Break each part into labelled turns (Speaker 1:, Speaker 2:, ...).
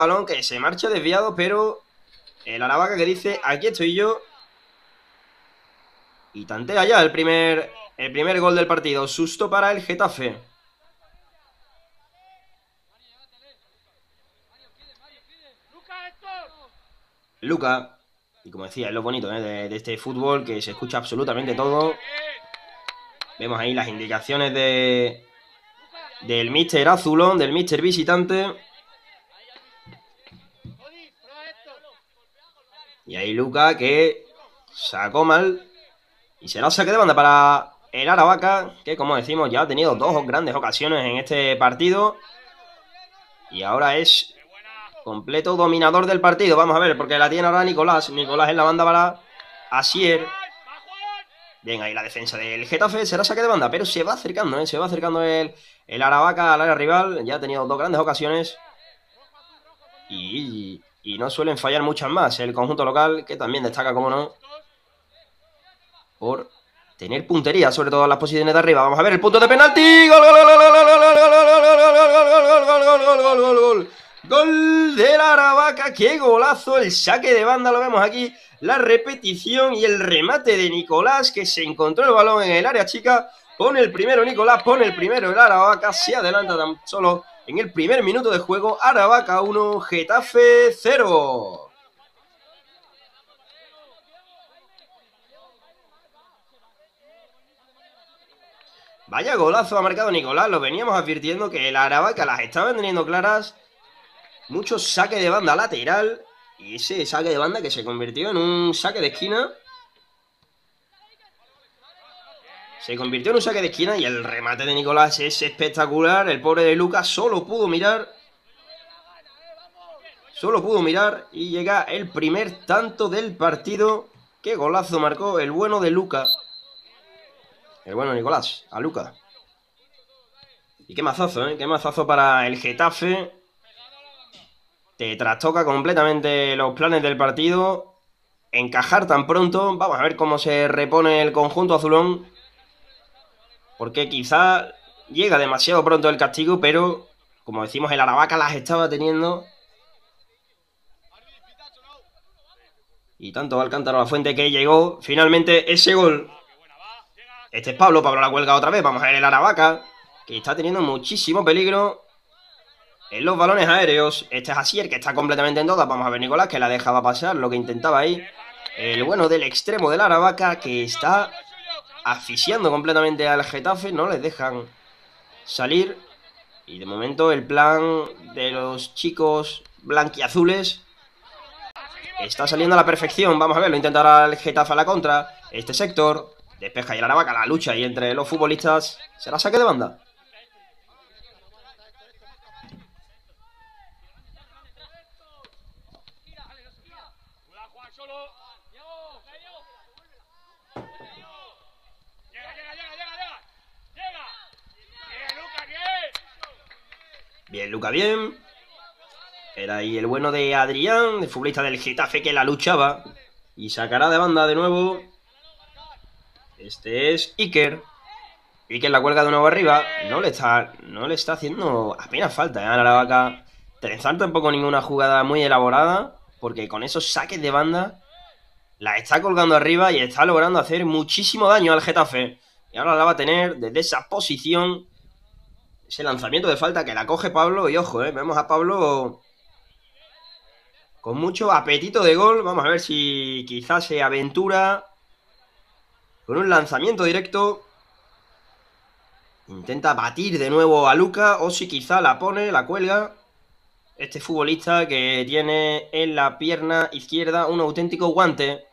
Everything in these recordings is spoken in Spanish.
Speaker 1: balón que se marcha desviado, pero el Aravaca que dice, aquí estoy yo. Y tantea ya el primer gol del partido. Susto para el Getafe. Luka. Y como decía, es lo bonito de este fútbol, que se escucha absolutamente todo. Vemos ahí las indicaciones del Mister Azulón, del Mister Visitante. Y ahí Luka que sacó mal. Y será saque de banda para el Aravaca, que como decimos ya ha tenido dos grandes ocasiones en este partido. Y ahora es completo dominador del partido. Vamos a ver, porque la tiene ahora Nicolás. Nicolás en la banda para Asier. Bien, ahí la defensa del Getafe. Será saque de banda, pero se va acercando, se va acercando el Aravaca al área rival. Ya ha tenido dos grandes ocasiones. Y no suelen fallar muchas más. El conjunto local, que también destaca, como no, por tener puntería, sobre todo en las posiciones de arriba. Vamos a ver el punto de penalti. ¡Gol, gol, gol, gol, gol, gol, gol, gol, gol! Gol del Aravaca, qué golazo, el saque de banda, lo vemos aquí, la repetición y el remate de Nicolás, que se encontró el balón en el área chica. Pone el primero Nicolás, pone el primero el Aravaca, se adelanta tan solo en el primer minuto de juego. Aravaca 1, Getafe 0. Vaya golazo ha marcado Nicolás, lo veníamos advirtiendo que el Aravaca las estaban teniendo claras. Mucho saque de banda lateral. Y ese saque de banda que se convirtió en un saque de esquina. Se convirtió en un saque de esquina y el remate de Nicolás es espectacular. El pobre de Lucas solo pudo mirar. Y llega el primer tanto del partido. Qué golazo marcó el bueno de Lucas. El bueno Nicolás, a Lucas. Y qué mazazo, qué mazazo para el Getafe. Te trastoca completamente los planes del partido. Encajar tan pronto. Vamos a ver cómo se repone el conjunto azulón. Porque quizá llega demasiado pronto el castigo, pero como decimos, el Aravaca las estaba teniendo. Y tanto va el cántaro a la fuente que llegó finalmente ese gol. Este es Pablo la cuelga otra vez. Vamos a ver el Aravaca, que está teniendo muchísimo peligro en los balones aéreos. Este es Asier, que está completamente en todas. Vamos a ver Nicolás, que la dejaba pasar, lo que intentaba ahí. El bueno del extremo del Aravaca, que está asfixiando completamente al Getafe. No les dejan salir. Y de momento el plan de los chicos blanquiazules está saliendo a la perfección. Vamos a ver, lo intentará el Getafe a la contra. Este sector despeja y el Aravaca, la lucha ahí entre los futbolistas. ¿Será saque de banda? Bien, Luca, bien. Era ahí el bueno de Adrián, el futbolista del Getafe, que la luchaba. Y sacará de banda de nuevo. Este es Iker. Iker la cuelga de nuevo arriba. No le está haciendo apenas falta, a la Aravaca trenzar tampoco ninguna jugada muy elaborada. Porque con esos saques de banda la está colgando arriba y está logrando hacer muchísimo daño al Getafe. Y ahora la va a tener desde esa posición. Ese lanzamiento de falta que la coge Pablo. Y ojo, vemos a Pablo con mucho apetito de gol. Vamos a ver si quizás se aventura con un lanzamiento directo. Intenta batir de nuevo a Luca. O si quizá la pone, la cuelga. Este futbolista que tiene en la pierna izquierda un auténtico guante.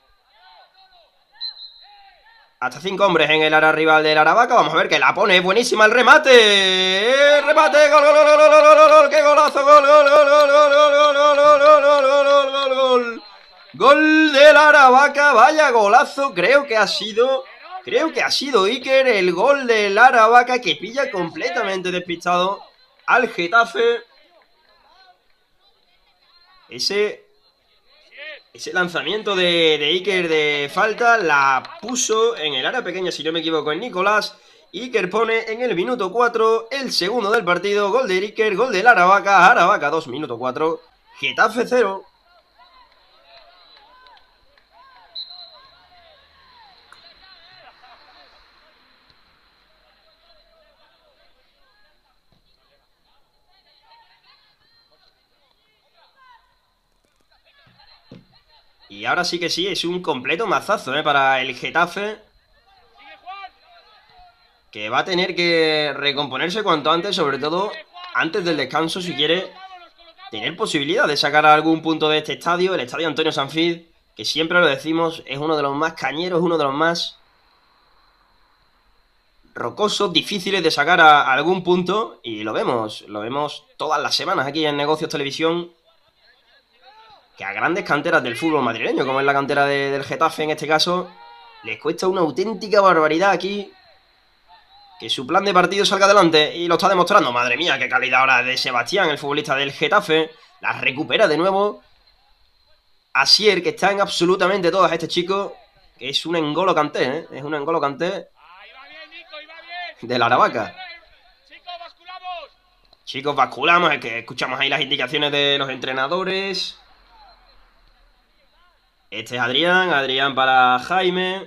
Speaker 1: Hasta 5 hombres en el área rival del Aravaca. Vamos a ver que la pone. Buenísima el remate. El remate. Gol, gol, gol, gol, gol, gol. Qué golazo. Gol, gol, gol, gol, gol, gol, gol, gol, gol, gol, gol, gol. Gol del Aravaca. Vaya golazo. Creo que ha sido Iker, el gol del Aravaca, que pilla completamente despistado al Getafe. Ese lanzamiento de Iker de falta la puso en el área pequeña, si no me equivoco, en Nicolás. Iker pone en el minuto 4 el segundo del partido. Gol de Iker, gol del Aravaca. Aravaca 2, minuto 4. Getafe 0. Y ahora sí que sí, es un completo mazazo para el Getafe, que va a tener que recomponerse cuanto antes, sobre todo antes del descanso, si quiere tener posibilidad de sacar algún punto de este estadio. El estadio Antonio Sanfiz, que siempre lo decimos, es uno de los más cañeros, uno de los más rocosos, difíciles de sacar a algún punto, y lo vemos todas las semanas aquí en Negocios Televisión, que a grandes canteras del fútbol madrileño, como es la cantera del Getafe en este caso, les cuesta una auténtica barbaridad aquí que su plan de partido salga adelante, y lo está demostrando. Madre mía, qué calidad ahora de Sebastián, el futbolista del Getafe. La recupera de nuevo Asier, que está en absolutamente todas este chico, que es un N'Golo Kanté, es un N'Golo Kanté de la Aravaca. Chicos, basculamos, es que escuchamos ahí las indicaciones de los entrenadores. Este es Adrián para Jaime.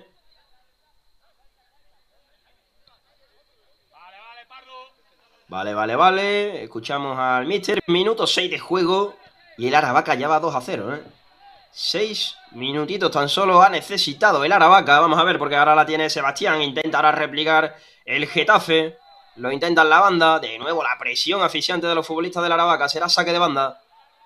Speaker 1: Vale. Escuchamos al míster. Minuto 6 de juego. Y el Aravaca ya va 2-0, 6 minutitos tan solo ha necesitado el Aravaca. Vamos a ver, porque ahora la tiene Sebastián. Intenta ahora replicar el Getafe. Lo intenta en la banda. De nuevo la presión asfixiante de los futbolistas del Aravaca. Será saque de banda.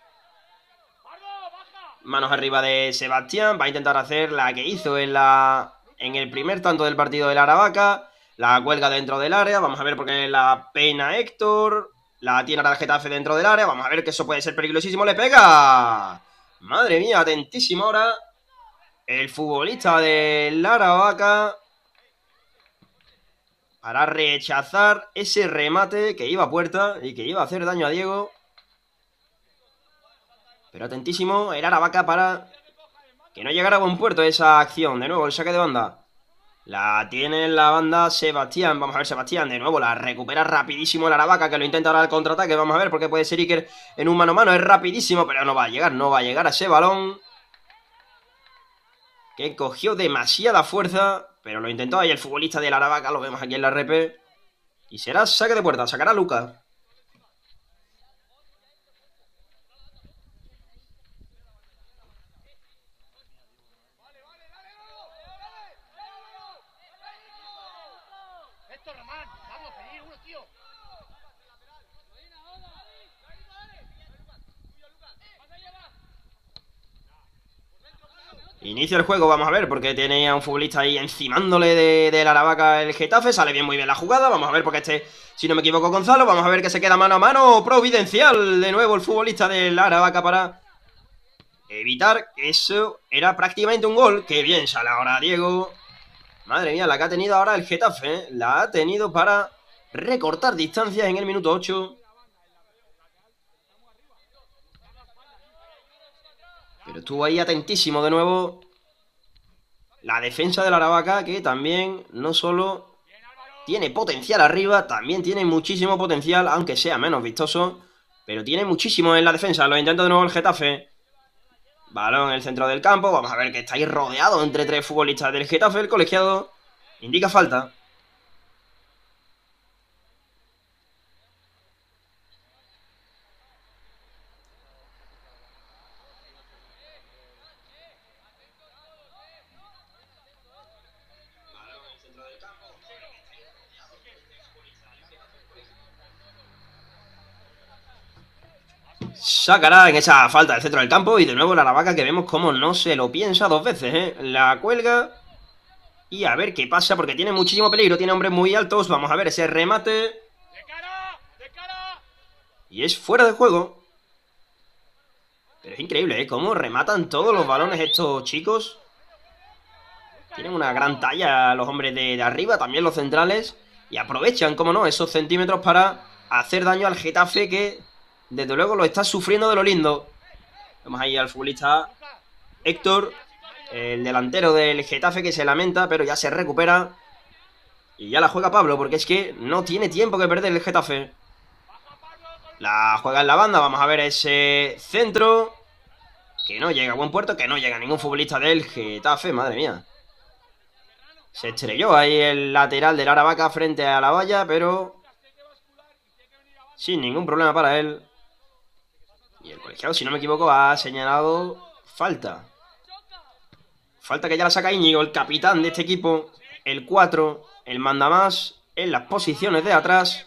Speaker 1: Manos arriba de Sebastián. Va a intentar hacer la que hizo en el primer tanto del partido del Aravaca. La cuelga dentro del área. Vamos a ver, porque la peina Héctor. La tiene ahora el Getafe dentro del área. Vamos a ver, que eso puede ser peligrosísimo. ¡Le pega! Madre mía, atentísimo ahora el futbolista del Aravaca para rechazar ese remate que iba a puerta y que iba a hacer daño a Diego. Pero atentísimo el Aravaca para que no llegara a buen puerto esa acción. De nuevo el saque de banda. La tiene en la banda Sebastián. Vamos a ver, Sebastián de nuevo la recupera rapidísimo el Aravaca, que lo intenta ahora al contraataque. Vamos a ver, porque puede ser Iker en un mano a mano. Es rapidísimo, pero no va a llegar a ese balón, que cogió demasiada fuerza, pero lo intentó ahí el futbolista del Aravaca. Lo vemos aquí en la repe. Y será saque de puerta, sacará Lucas. Inicia el juego, vamos a ver, porque tiene a un futbolista ahí encimándole del Aravaca el Getafe. Sale muy bien la jugada, vamos a ver, porque si no me equivoco, Gonzalo. Vamos a ver que se queda mano a mano. Providencial de nuevo el futbolista del Aravaca para evitar que eso era prácticamente un gol. Qué bien sale ahora Diego. Madre mía, la que ha tenido ahora el Getafe, la ha tenido para recortar distancias en el minuto 8. Pero estuvo ahí atentísimo de nuevo la defensa del Aravaca, que también no solo tiene potencial arriba, también tiene muchísimo potencial, aunque sea menos vistoso, pero tiene muchísimo en la defensa. Lo intenta de nuevo el Getafe. Balón en el centro del campo. Vamos a ver que está ahí rodeado entre 3 futbolistas del Getafe. El colegiado indica falta. Sacará en esa falta del centro del campo. Y de nuevo la Aravaca, que vemos como no se lo piensa 2 veces, La cuelga. Y a ver qué pasa, porque tiene muchísimo peligro. Tiene hombres muy altos. Vamos a ver ese remate. Y es fuera de juego. Pero es increíble, cómo rematan todos los balones estos chicos. Tienen una gran talla los hombres de arriba, también los centrales. Y aprovechan, como no, esos centímetros para hacer daño al Getafe, que desde luego lo está sufriendo de lo lindo. Vemos ahí al futbolista Héctor, el delantero del Getafe, que se lamenta, pero ya se recupera. Y ya la juega Pablo, porque es que no tiene tiempo que perder el Getafe. La juega en la banda, vamos a ver ese centro. Que no llega a buen puerto, que no llega ningún futbolista del Getafe, madre mía. Se estrelló ahí el lateral del Aravaca frente a la valla, pero sin ningún problema para él. Y el colegiado, si no me equivoco, ha señalado falta. Falta que ya la saca Íñigo, el capitán de este equipo. El 4, el mandamás en las posiciones de atrás.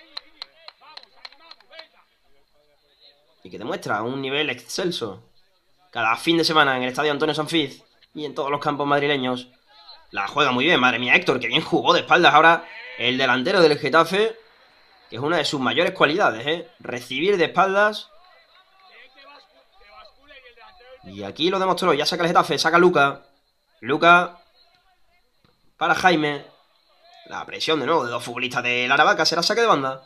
Speaker 1: Y que demuestra un nivel excelso. Cada fin de semana en el estadio Antonio Sanfiz y en todos los campos madrileños. La juega muy bien, madre mía, Héctor, que bien jugó de espaldas ahora el delantero del Getafe, que es una de sus mayores cualidades, ¿eh? Recibir de espaldas. Y aquí lo demostró, ya saca el Getafe, saca Luca. Luca para Jaime. La presión de nuevo de dos futbolistas del Aravaca, será saque de banda.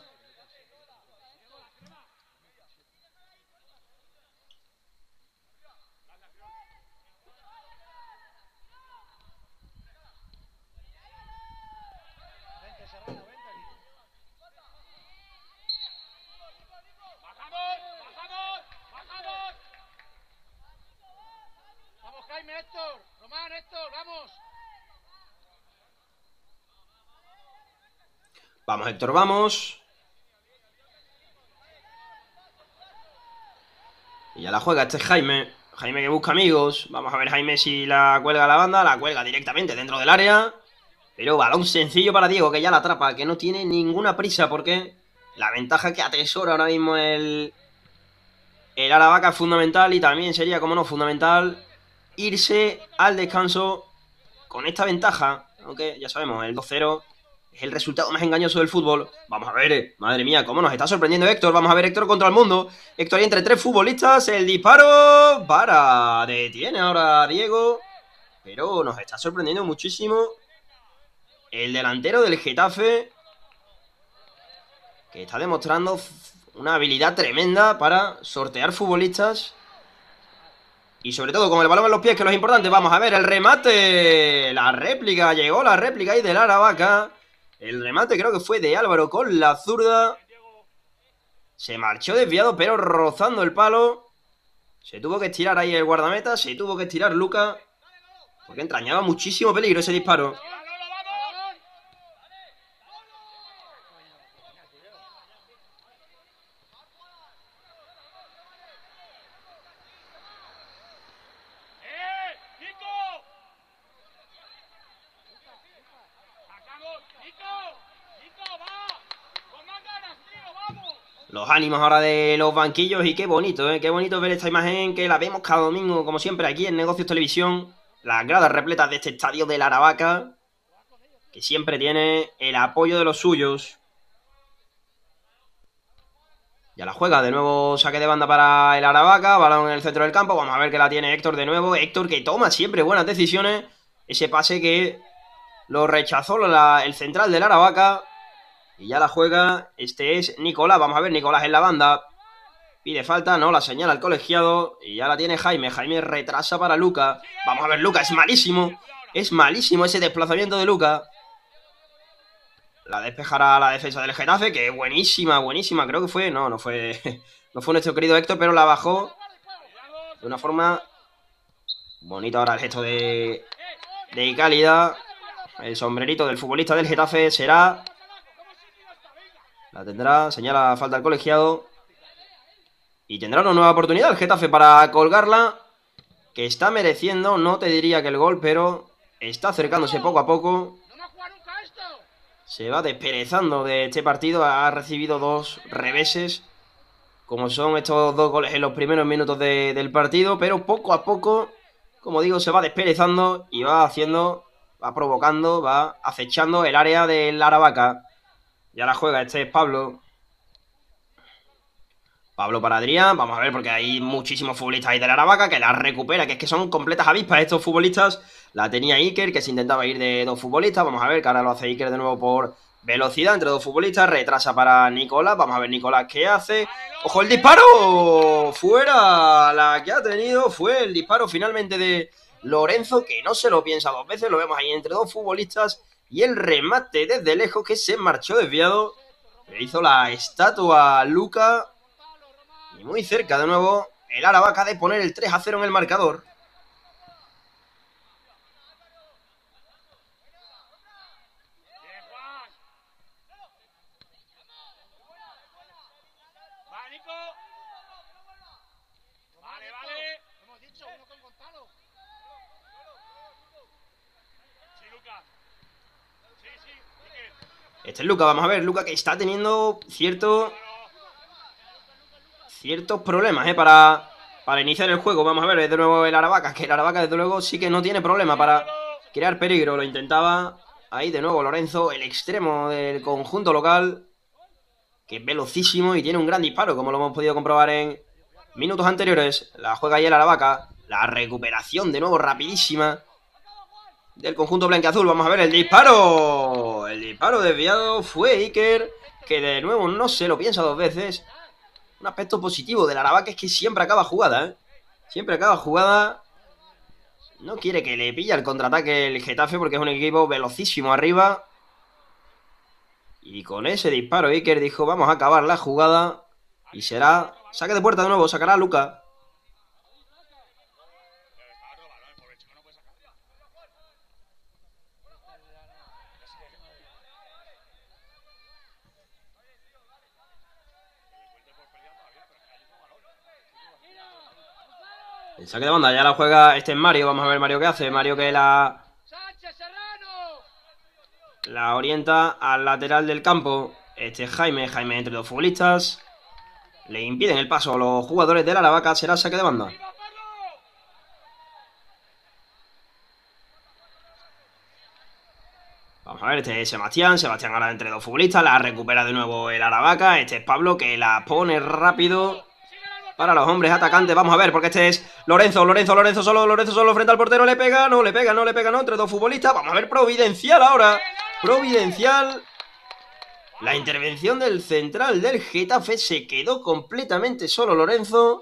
Speaker 2: Héctor, Román, Héctor, vamos.
Speaker 1: Vamos, Héctor, vamos. Y ya la juega este Jaime. Jaime que busca amigos. Vamos a ver Jaime si la cuelga a la banda. La cuelga directamente dentro del área. Pero balón sencillo para Diego, que ya la atrapa, que no tiene ninguna prisa, porque la ventaja que atesora ahora mismo el Aravaca es fundamental. Y también sería, como no, fundamental irse al descanso con esta ventaja, aunque ya sabemos, el 2-0 es el resultado más engañoso del fútbol. Vamos a ver, madre mía, cómo nos está sorprendiendo Héctor. Vamos a ver Héctor contra el mundo. Héctor ahí entre tres futbolistas, el disparo detiene ahora a Diego, pero nos está sorprendiendo muchísimo el delantero del Getafe, que está demostrando una habilidad tremenda para sortear futbolistas. Y sobre todo con el balón en los pies, que es lo importante. Vamos a ver el remate. La réplica, llegó la réplica ahí del Aravaca. El remate creo que fue de Álvaro con la zurda. Se marchó desviado, pero rozando el palo. Se tuvo que estirar ahí el guardameta. Se tuvo que estirar Luca, porque entrañaba muchísimo peligro ese disparo. Los ánimos ahora de los banquillos y qué bonito, ¿eh? Qué bonito ver esta imagen que la vemos cada domingo, como siempre, aquí en Negocios Televisión. Las gradas repletas de este estadio del Aravaca, que siempre tiene el apoyo de los suyos. Ya la juega, de nuevo saque de banda para el Aravaca, balón en el centro del campo. Vamos a ver que la tiene Héctor de nuevo. Héctor que toma siempre buenas decisiones. Ese pase que lo rechazó el central del Aravaca. Y ya la juega, este es Nicolás. Vamos a ver, Nicolás en la banda. Pide falta, no, la señala el colegiado. Y ya la tiene Jaime. Jaime retrasa para Luca. Vamos a ver, Luca, es malísimo. Es malísimo ese desplazamiento de Luca. La despejará la defensa del Getafe, que es buenísima, buenísima. Creo que fue, no fue nuestro querido Héctor, pero la bajó de una forma bonita. Ahora el gesto de calidad. El sombrerito del futbolista del Getafe será... La tendrá, señala falta el colegiado. Y tendrá una nueva oportunidad el Getafe para colgarla, que está mereciendo, no te diría que el gol, pero está acercándose poco a poco. Se va desperezando de este partido. Ha recibido dos reveses, como son estos dos goles en los primeros minutos del partido, pero poco a poco, como digo, se va desperezando y va provocando, va acechando el área del Aravaca. Ya la juega, este es Pablo. Pablo para Adrián, vamos a ver, porque hay muchísimos futbolistas ahí de la Aravaca que la recupera, que es que son completas avispas estos futbolistas. La tenía Iker, que se intentaba ir de dos futbolistas. Vamos a ver que ahora lo hace Iker de nuevo por velocidad entre dos futbolistas. Retrasa para Nicolás, vamos a ver Nicolás qué hace. ¡Ojo el disparo! ¡Fuera! La que ha tenido fue el disparo finalmente de Lorenzo, que no se lo piensa dos veces. Lo vemos ahí entre dos futbolistas Y el remate desde lejos que se marchó desviado. Le hizo la estatua a Luka. Y muy cerca de nuevo el Aravaca de poner el 3-0 en el marcador. Este es Luka, vamos a ver, Luka que está teniendo ciertos problemas para iniciar el juego. Vamos a ver, de nuevo el Aravaca, que el Aravaca desde luego sí que no tiene problema para crear peligro. Lo intentaba ahí de nuevo Lorenzo, el extremo del conjunto local, que es velocísimo y tiene un gran disparo, como lo hemos podido comprobar en minutos anteriores. La juega ahí el Aravaca, la recuperación de nuevo rapidísima del conjunto blanquiazul. Vamos a ver el disparo. El disparo desviado fue Iker, que de nuevo no se lo piensa dos veces. Un aspecto positivo del Aravaca es que siempre acaba jugada, ¿eh? Siempre acaba jugada. No quiere que le pille el contraataque el Getafe porque es un equipo velocísimo arriba. Y con ese disparo Iker dijo, vamos a acabar la jugada. Y será saque de puerta de nuevo, sacará a Luka. El saque de banda ya la juega este es Mario. Vamos a ver Mario qué hace. Mario que la orienta al lateral del campo. Este es Jaime entre dos futbolistas. Le impiden el paso a los jugadores del Aravaca. Será saque de banda. Vamos a ver, este es Sebastián ahora entre dos futbolistas. La recupera de nuevo el Aravaca. Este es Pablo que la pone rápido para los hombres atacantes. Vamos a ver, porque este es Lorenzo solo frente al portero. Le pega, no, entre dos futbolistas. Vamos a ver, Providencial ahora. Providencial. La intervención del central del Getafe. Se quedó completamente solo Lorenzo.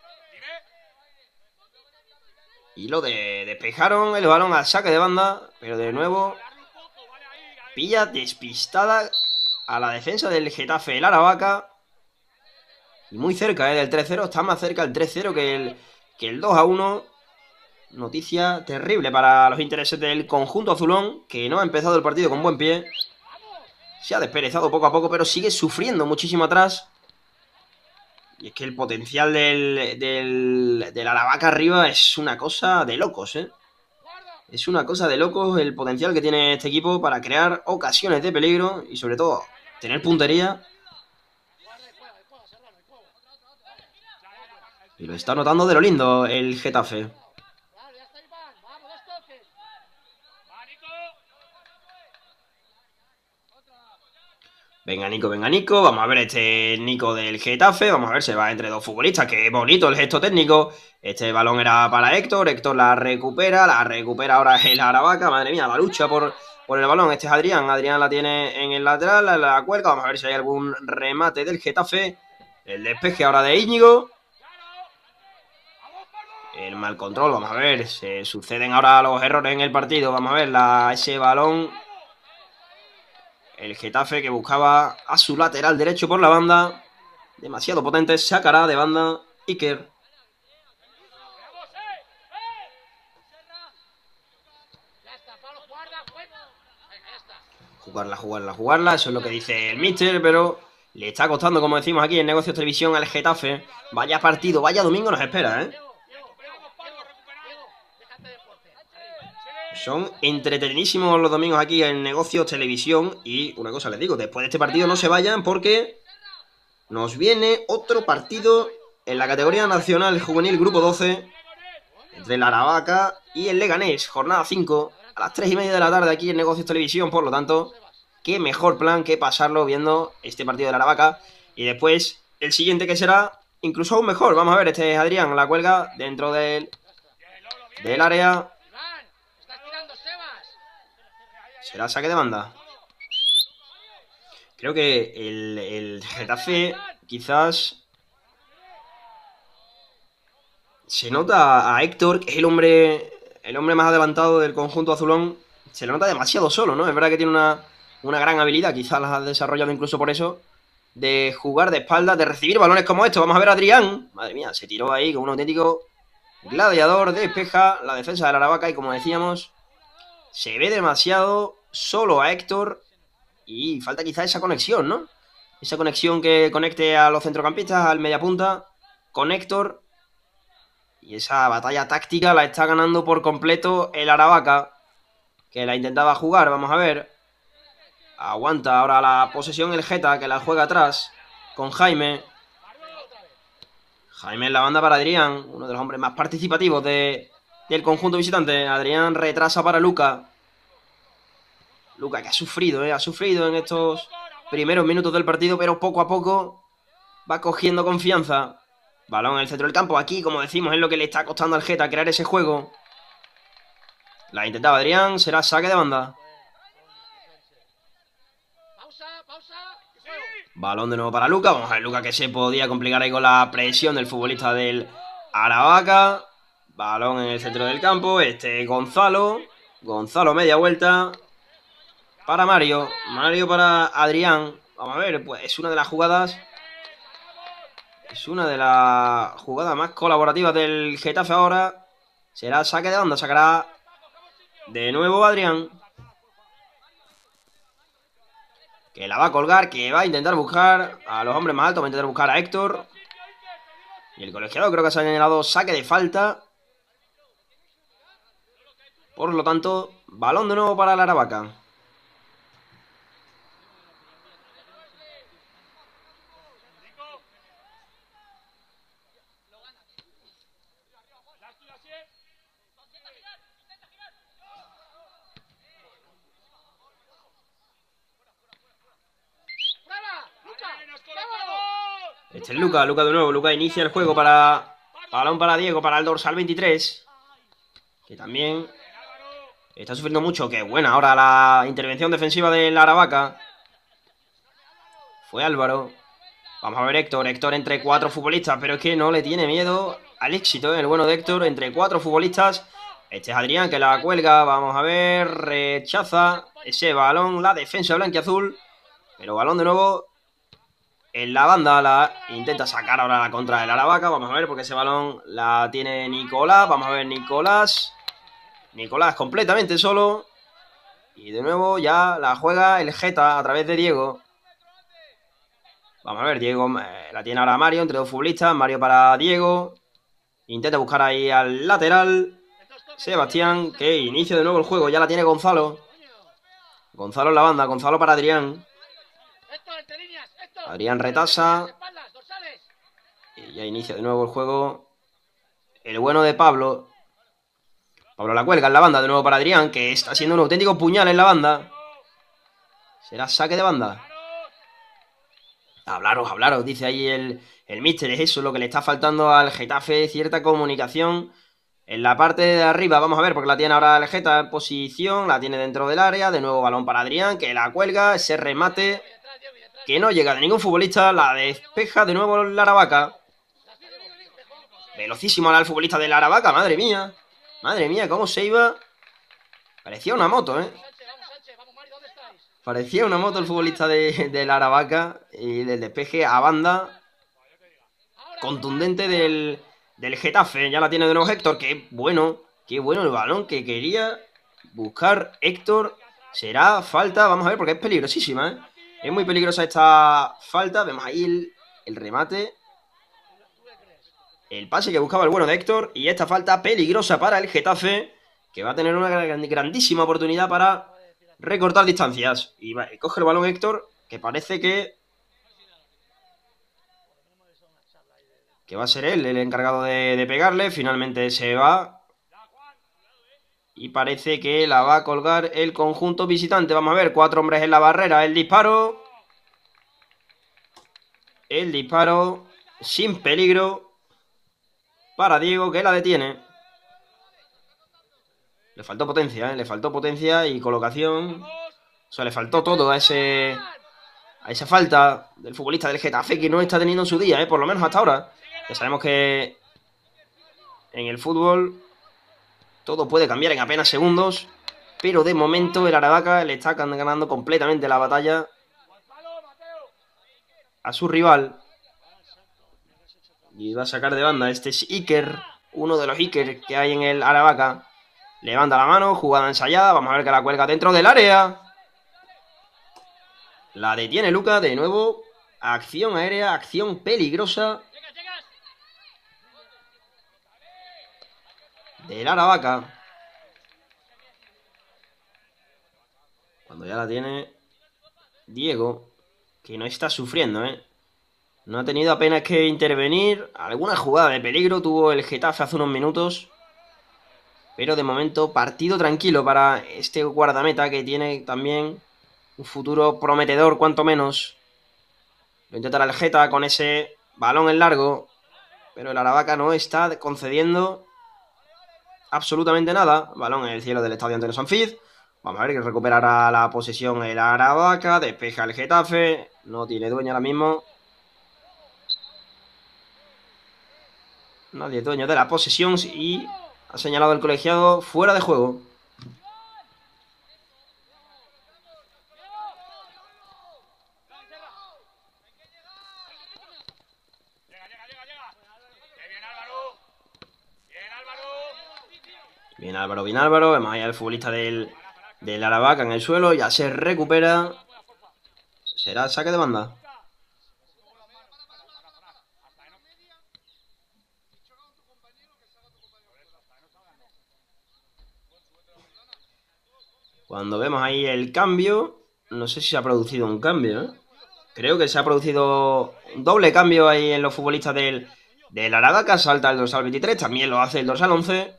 Speaker 1: Y lo despejaron el balón al saque de banda. Pero de nuevo pilla despistada a la defensa del Getafe el Aravaca. Y muy cerca del 3-0. Está más cerca el 3-0 que el 2-1. Noticia terrible para los intereses del conjunto azulón, que no ha empezado el partido con buen pie. Se ha desperezado poco a poco, pero sigue sufriendo muchísimo atrás. Y es que el potencial del Aravaca arriba es una cosa de locos, ¿eh? Es una cosa de locos el potencial que tiene este equipo para crear ocasiones de peligro y sobre todo tener puntería. Y lo está notando de lo lindo el Getafe. Venga Nico, vamos a ver este Nico del Getafe, vamos a ver, se va entre dos futbolistas, qué bonito el gesto técnico. Este balón era para Héctor la recupera ahora el Aravaca, madre mía, la lucha por el balón. Este es Adrián la tiene en el lateral, la cuelga, vamos a ver si hay algún remate del Getafe. El despeje ahora de Íñigo. El mal control, vamos a ver, se suceden ahora los errores en el partido, vamos a ver ese balón. El Getafe que buscaba a su lateral derecho por la banda. Demasiado potente, sacará de banda Iker. Jugarla, eso es lo que dice el míster, pero le está costando, como decimos aquí en Negocios Televisión, al Getafe. Vaya partido, vaya domingo nos espera, ¿eh? Son entretenidísimos los domingos aquí en Negocios Televisión. Y una cosa les digo, después de este partido no se vayan porque nos viene otro partido en la categoría nacional juvenil grupo 12 entre el Aravaca y el Leganés, jornada 5 a las 3:30 de la tarde aquí en Negocios Televisión. Por lo tanto, qué mejor plan que pasarlo viendo este partido del Aravaca y después el siguiente que será incluso aún mejor. Vamos a ver, este es Adrián, la cuelga dentro del área. Será saque de banda. Creo que el Getafe quizás se nota a Héctor, que es el hombre más adelantado del conjunto azulón. se le nota demasiado solo, ¿no? Es verdad que tiene una gran habilidad, quizás la ha desarrollado incluso por eso, de jugar de espaldas, de recibir balones como estos. Vamos a ver a Adrián. Madre mía, se tiró ahí con un auténtico gladiador, despeja la defensa del Aravaca y como decíamos, se ve demasiado solo a Héctor y falta quizá esa conexión, ¿no? Esa conexión que conecte a los centrocampistas, al mediapunta, con Héctor. Y esa batalla táctica la está ganando por completo el Aravaca, que la intentaba jugar, vamos a ver. Aguanta ahora la posesión el Geta, que la juega atrás con Jaime. Jaime en la banda para Adrián, uno de los hombres más participativos del conjunto visitante. Adrián retrasa para Luca. Luca que ha sufrido en estos primeros minutos del partido, pero poco a poco va cogiendo confianza. Balón en el centro del campo. Aquí, como decimos, es lo que le está costando al Geta crear ese juego. La intentaba Adrián, será saque de banda. Balón de nuevo para Luca. Vamos a ver Luca que se podía complicar ahí con la presión del futbolista del Aravaca. Balón en el centro del campo. Gonzalo. Gonzalo media vuelta. Para Mario. Mario para Adrián. Vamos a ver, pues es una de las jugadas. Es una de las jugadas más colaborativas del Getafe ahora. Será saque de banda. Sacará de nuevo Adrián. Que la va a colgar, que va a intentar buscar a los hombres más altos, va a intentar buscar a Héctor. Y el colegiado creo que se ha señalado saque de falta. Por lo tanto, balón de nuevo para el Aravaca. Este es Luca de nuevo. Luca inicia el juego para... Balón para Diego, para el dorsal 23. Que también está sufriendo mucho. Qué buena ahora la intervención defensiva del Aravaca. Fue Álvaro. Vamos a ver Héctor. Héctor entre 4 futbolistas. Pero es que no le tiene miedo al éxito, el bueno de Héctor. Entre 4 futbolistas. Este es Adrián que la cuelga. Vamos a ver. Rechaza ese balón. La defensa blanquiazul. Pero balón de nuevo en la banda. La intenta sacar ahora la contra del Aravaca. Vamos a ver porque ese balón la tiene Nicolás. Vamos a ver Nicolás. Nicolás completamente solo. Y de nuevo ya la juega el Geta a través de Diego. Vamos a ver, Diego la tiene ahora Mario entre 2 futbolistas. Mario para Diego. Intenta buscar ahí al lateral. Sebastián, que inicia de nuevo el juego. Ya la tiene Gonzalo. Gonzalo en la banda. Gonzalo para Adrián. Adrián retasa. Y ya inicia de nuevo el juego el bueno de Pablo. Pablo la cuelga en la banda de nuevo para Adrián, que está siendo un auténtico puñal en la banda. Será saque de banda. Hablaros, dice ahí el míster. Es eso lo que le está faltando al Getafe, cierta comunicación en la parte de arriba. Vamos a ver, porque la tiene ahora el Geta en posición, la tiene dentro del área. De nuevo balón para Adrián, que la cuelga, ese remate que no llega de ningún futbolista. La despeja de nuevo el Aravaca. Velocísimo ahora el futbolista del Aravaca, madre mía. Madre mía, cómo se iba. Parecía una moto, Parecía una moto el futbolista del Aravaca. Y del despeje a banda contundente del Getafe. Ya la tiene de nuevo Héctor. Qué bueno el balón que quería buscar Héctor. Será falta, vamos a ver, porque es peligrosísima, Es muy peligrosa esta falta. Vemos ahí el remate. El pase que buscaba el bueno de Héctor. Y esta falta peligrosa para el Getafe, que va a tener una grandísima oportunidad para recortar distancias. Y coge el balón Héctor, que parece que va a ser él el encargado de pegarle. Finalmente se va. Y parece que la va a colgar el conjunto visitante. Vamos a ver, 4 hombres en la barrera. El disparo sin peligro para Diego, que la detiene. Le faltó potencia, le faltó potencia y colocación. O sea, le faltó todo a esa falta del futbolista del Getafe, que no está teniendo en su día, por lo menos hasta ahora. Ya sabemos que en el fútbol todo puede cambiar en apenas segundos. pero de momento el Aravaca le está ganando completamente la batalla a su rival. Y va a sacar de banda. Este es Iker, uno de los Iker que hay en el Aravaca. Levanta la mano, jugada ensayada. Vamos a ver que la cuelga dentro del área. La detiene Luka, de nuevo. Acción aérea, acción peligrosa del Aravaca. Cuando ya la tiene Diego, que no está sufriendo, ¿eh? No ha tenido apenas que intervenir. Alguna jugada de peligro tuvo el Getafe hace unos minutos. Pero de momento partido tranquilo para este guardameta que tiene también un futuro prometedor cuanto menos. Lo intentará el Geta con ese balón en largo. Pero el Aravaca no está concediendo absolutamente nada. Balón en el cielo del estadio Antonio Sanfiz. Vamos a ver que recuperará la posesión el Aravaca. Despeja el Getafe. No tiene dueño ahora mismo. Nadie es dueño de la posesión y ha señalado el colegiado fuera de juego. Bien Álvaro, bien Álvaro. Vemos ahí al futbolista del Aravaca en el suelo. Ya se recupera. Será saque de banda. Cuando vemos ahí el cambio, no sé si se ha producido un cambio, ¿eh? Creo que se ha producido un doble cambio ahí en los futbolistas del Aravaca. Salta el dorsal 23, también lo hace el dorsal 11.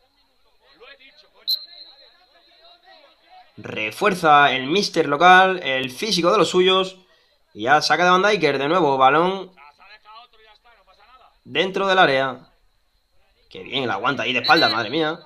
Speaker 1: Refuerza el míster local, el físico de los suyos. Y ya saca de banda Iker, de nuevo, balón dentro del área. Qué bien, la aguanta ahí de espalda, madre mía.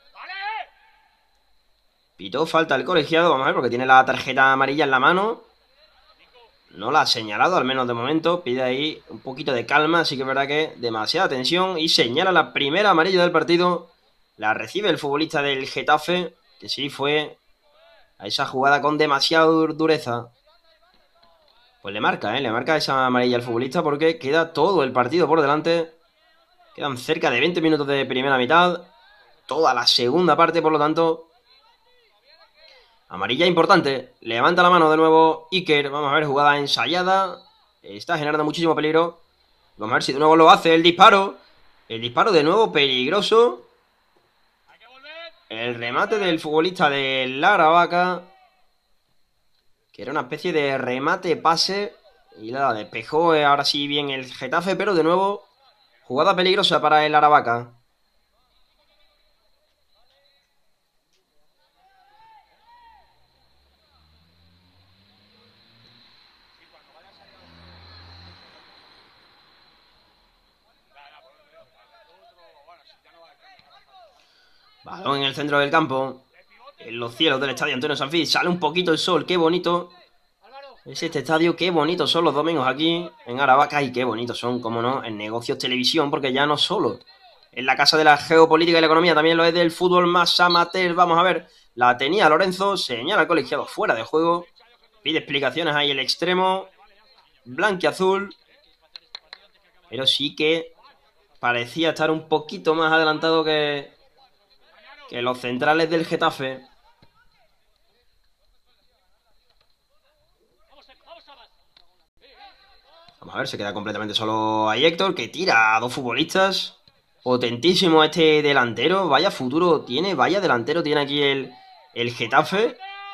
Speaker 1: Pitó falta el colegiado, vamos a ver, porque tiene la tarjeta amarilla en la mano. No la ha señalado, al menos de momento. Pide ahí un poquito de calma, así que es verdad que demasiada tensión. Y señala la primera amarilla del partido. La recibe el futbolista del Getafe, que sí fue a esa jugada con demasiada dureza. Pues le marca esa amarilla al futbolista porque queda todo el partido por delante. Quedan cerca de 20 minutos de primera mitad. Toda la segunda parte, por lo tanto. Amarilla importante. Levanta la mano de nuevo Iker. Vamos a ver, jugada ensayada. Está generando muchísimo peligro. Vamos a ver si de nuevo lo hace. El disparo. El disparo de nuevo peligroso. El remate del futbolista del Aravaca. Que era una especie de remate-pase. Y la despejó ahora sí bien el Getafe. Pero de nuevo, jugada peligrosa para el Aravaca. Balón en el centro del campo. En los cielos del estadio Antonio Sanfiz. Sale un poquito el sol. Qué bonito es este estadio. Qué bonitos son los domingos aquí en Aravaca. Y qué bonitos son, como no, en Negocios Televisión. Porque ya no solo en la casa de la geopolítica y la economía, también lo es del fútbol más amateur. Vamos a ver. La tenía Lorenzo. Señala al colegiado fuera de juego. Pide explicaciones ahí el extremo blanquiazul. Pero sí que parecía estar un poquito más adelantado que los centrales del Getafe. Vamos a ver, se queda completamente solo ahí Héctor, que tira a dos futbolistas. Potentísimo este delantero. Vaya futuro tiene, vaya delantero tiene aquí el Getafe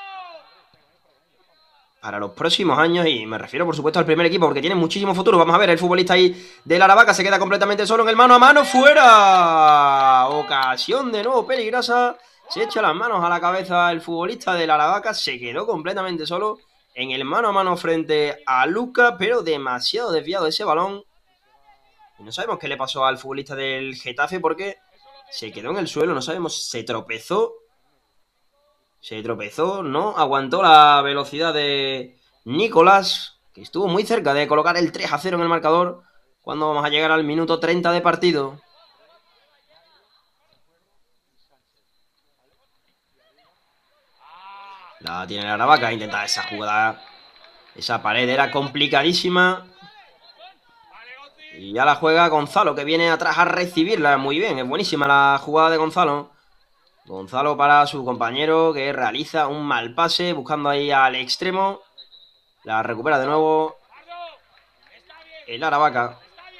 Speaker 1: para los próximos años. Y me refiero, por supuesto, al primer equipo, porque tiene muchísimo futuro. Vamos a ver, el futbolista ahí del Aravaca se queda completamente solo en el mano a mano. ¡Fuera! Ocasión de nuevo peligrosa. Se echa las manos a la cabeza el futbolista del Aravaca. Se quedó completamente solo en el mano a mano frente a Luka, pero demasiado desviado ese balón. Y no sabemos qué le pasó al futbolista del Getafe porque se quedó en el suelo. No sabemos, se tropezó. Se tropezó, no aguantó la velocidad de Nicolás, que estuvo muy cerca de colocar el 3-0 en el marcador cuando vamos a llegar al minuto 30 de partido. La tiene el Aravaca, intenta esa jugada. Esa pared era complicadísima. Y ya la juega Gonzalo, que viene atrás a recibirla. Muy bien, es buenísima la jugada de Gonzalo. Gonzalo para su compañero, que realiza un mal pase, buscando ahí al extremo. La recupera de nuevo el Aravaca.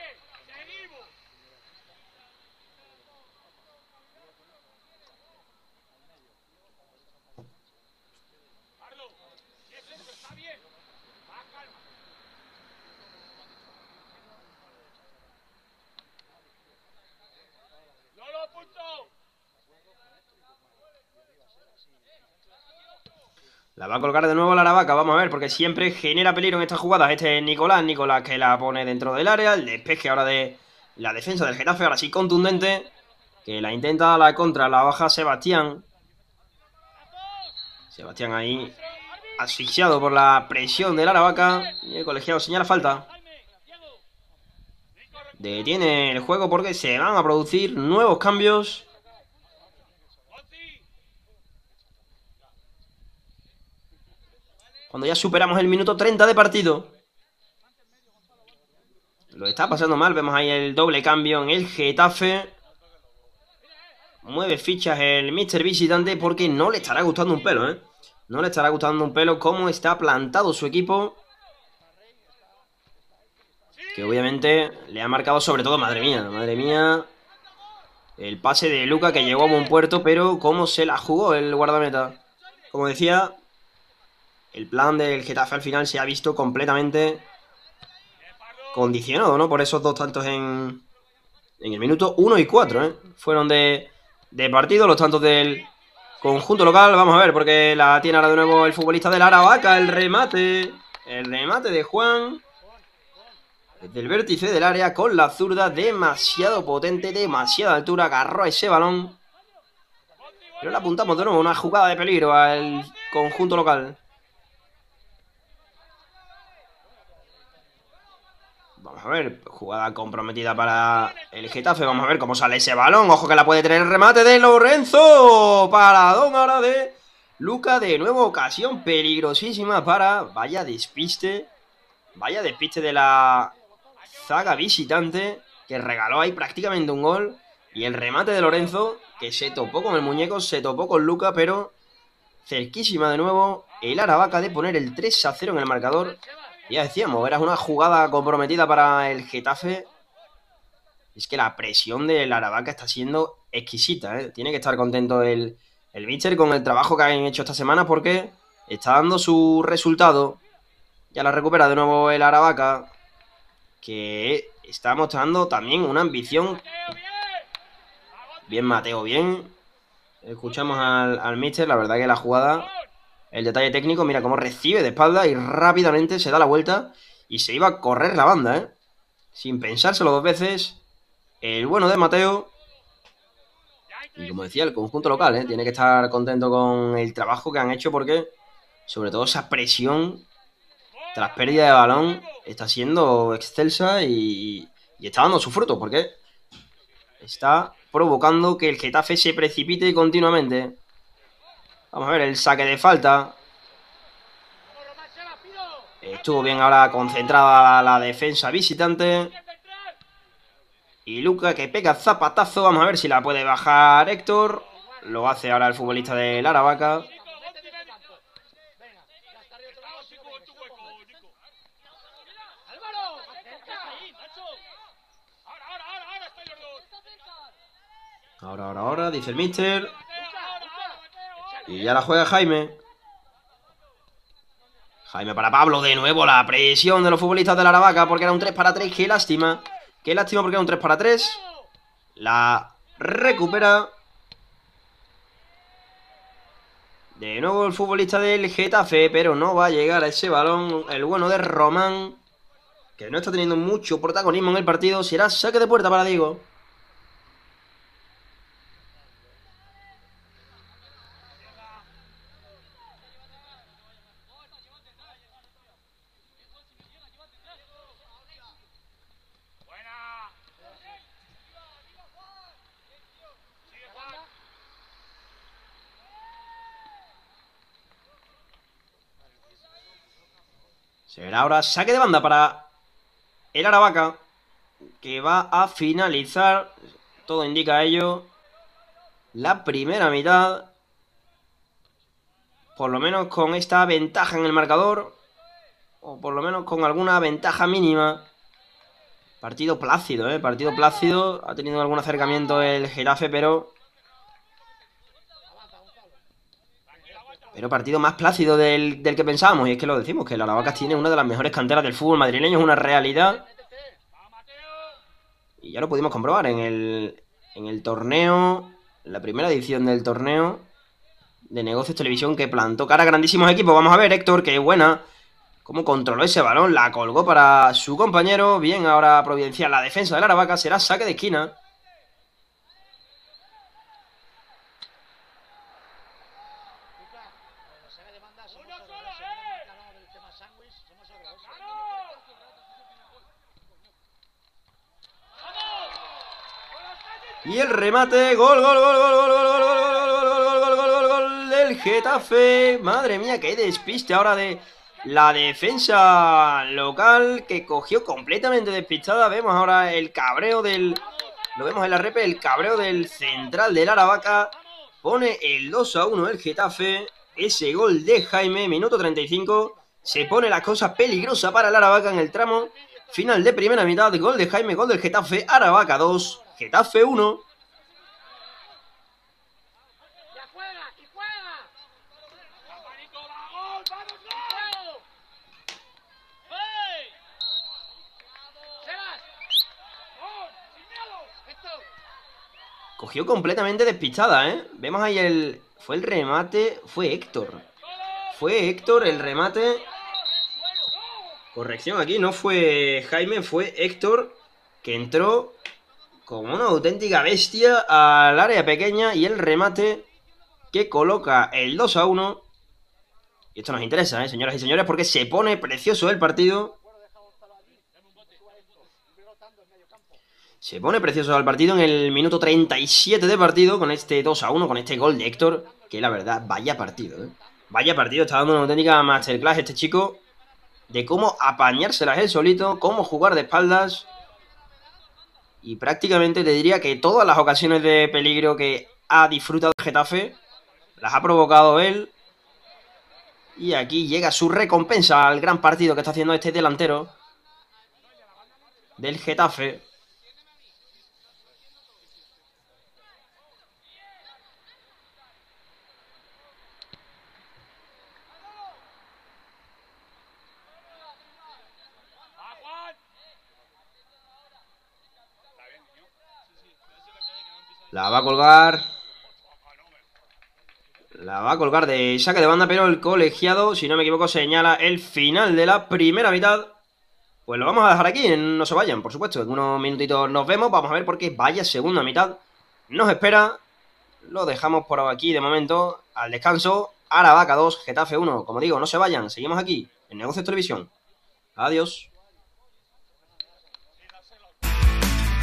Speaker 1: La va a colgar de nuevo la Aravaca, vamos a ver, porque siempre genera peligro en estas jugadas. Este es Nicolás que la pone dentro del área. El despeje ahora de la defensa del Getafe, ahora sí contundente. Que la intenta a la contra, la baja Sebastián. Sebastián ahí asfixiado por la presión del Aravaca. Y el colegiado señala falta. Detiene el juego porque se van a producir nuevos cambios. Cuando ya superamos el minuto 30 de partido. Lo está pasando mal. Vemos ahí el doble cambio en el Getafe. Mueve fichas el Mr. Visitante porque no le estará gustando un pelo, ¿eh? No le estará gustando un pelo cómo está plantado su equipo. Que obviamente le ha marcado sobre todo, madre mía, el pase de Luca que llegó a buen puerto, pero cómo se la jugó el guardameta. Como decía, el plan del Getafe al final se ha visto completamente condicionado, ¿no? Por esos dos tantos en el minuto 1 y 4, ¿eh? Fueron de partido los tantos del conjunto local. Vamos a ver, porque la tiene ahora de nuevo el futbolista del Aravaca. El remate de Juan. Desde el vértice del área con la zurda, demasiado potente, demasiada altura, agarró a ese balón. Pero le apuntamos de nuevo una jugada de peligro al conjunto local. Vamos a ver, jugada comprometida para el Getafe. Vamos a ver cómo sale ese balón. Ojo que la puede tener el remate de Lorenzo. Paradón ahora de Luca. De nuevo ocasión peligrosísima para... Vaya despiste de la zaga visitante, que regaló ahí prácticamente un gol. Y el remate de Lorenzo, que se topó con el muñeco, se topó con Luca, pero cerquísima de nuevo el Aravaca de poner el 3-0 en el marcador. Ya decíamos, era una jugada comprometida para el Getafe. Es que la presión del Aravaca está siendo exquisita, ¿eh? Tiene que estar contento el míster con el trabajo que han hecho esta semana, porque está dando su resultado. Ya la recupera de nuevo el Aravaca, que está mostrando también una ambición. Bien, Mateo, bien. Escuchamos al míster, la verdad que la jugada, el detalle técnico, mira cómo recibe de espalda y rápidamente se da la vuelta y se iba a correr la banda, ¿eh? Sin pensárselo dos veces, el bueno de Mateo. Y como decía, el conjunto local, ¿eh? Tiene que estar contento con el trabajo que han hecho, porque sobre todo esa presión tras pérdida de balón está siendo excelsa y está dando su fruto, porque está provocando que el Getafe se precipite continuamente. Vamos a ver el saque de falta. Estuvo bien ahora concentrada la defensa visitante. Y Luca que pega zapatazo. Vamos a ver si la puede bajar Héctor. Lo hace ahora el futbolista del Aravaca. Ahora, dice el míster. Y ya la juega Jaime. Jaime para Pablo, de nuevo la presión de los futbolistas del Aravaca, porque era un 3-3, qué lástima. Qué lástima porque era un 3-3. La recupera. De nuevo el futbolista del Getafe, pero no va a llegar a ese balón el bueno de Román, que no está teniendo mucho protagonismo en el partido. Será saque de puerta para Diego. Será ahora saque de banda para el Aravaca, que va a finalizar, todo indica ello, la primera mitad, por lo menos con esta ventaja en el marcador, o por lo menos con alguna ventaja mínima. Partido plácido, partido plácido. Ha tenido algún acercamiento el Getafe, pero partido más plácido del que pensábamos. Y es que lo decimos, que el Aravaca tiene una de las mejores canteras del fútbol madrileño, es una realidad. Y ya lo pudimos comprobar en el torneo, en la primera edición del torneo de Negocios Televisión, que plantó cara a grandísimos equipos. Vamos a ver, Héctor, qué buena. Cómo controló ese balón, la colgó para su compañero. Bien, ahora Providencial, la defensa del Aravaca, será saque de esquina. Y el remate, gol, gol, gol, gol, gol, gol, gol, gol, gol, gol, gol, gol, gol del Getafe. Madre mía, qué despiste ahora de la defensa local, que cogió completamente despistada. Vemos ahora el cabreo del... Lo vemos en la repe, el cabreo del central del Aravaca. Pone el 2-1 el Getafe. Ese gol de Jaime, minuto 35. Se pone la cosa peligrosa para el Aravaca en el tramo final de primera mitad. Gol de Jaime, gol del Getafe. Aravaca 2, Getafe 1. Cogió completamente despistada, ¿eh? Vemos ahí el... Fue el remate... Fue Héctor. Fue Héctor el remate. Corrección aquí, no fue Jaime, fue Héctor, que entró como una auténtica bestia al área pequeña, y el remate que coloca el 2-1. Y esto nos interesa, señoras y señores, porque se pone precioso el partido. Se pone precioso el partido en el minuto 37 de partido, con este 2-1, con este gol de Héctor, que la verdad, vaya partido, ¿eh? Vaya partido, está dando una auténtica masterclass este chico, de cómo apañárselas él solito, cómo jugar de espaldas. Y prácticamente te diría que todas las ocasiones de peligro que ha disfrutado el Getafe las ha provocado él. Y aquí llega su recompensa al gran partido que está haciendo este delantero del Getafe. La va a colgar. La va a colgar de saque de banda, pero el colegiado, si no me equivoco, señala el final de la primera mitad. Pues lo vamos a dejar aquí, no se vayan, por supuesto. En unos minutitos nos vemos, vamos a ver por qué vaya segunda mitad nos espera. Lo dejamos por aquí de momento, al descanso. Aravaca 2, Getafe 1. Como digo, no se vayan, seguimos aquí en Negocios Televisión. Adiós.